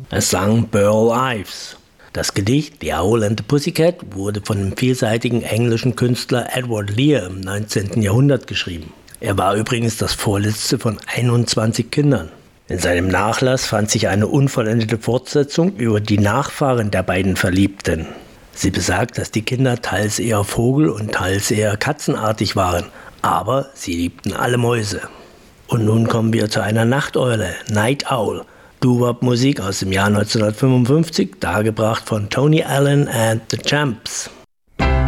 Es sang Burl Ives. Das Gedicht The Owl and the Pussycat wurde von dem vielseitigen englischen Künstler Edward Lear im 19. Jahrhundert geschrieben. Er war übrigens das vorletzte von 21 Kindern. In seinem Nachlass fand sich eine unvollendete Fortsetzung über die Nachfahren der beiden Verliebten. Sie besagt, dass die Kinder teils eher Vogel- und teils eher katzenartig waren, aber sie liebten alle Mäuse. Und nun kommen wir zu einer Nachteule, Night Owl. Doo-Wop-Musik aus dem Jahr 1955, dargebracht von Tony Allen and the Champs.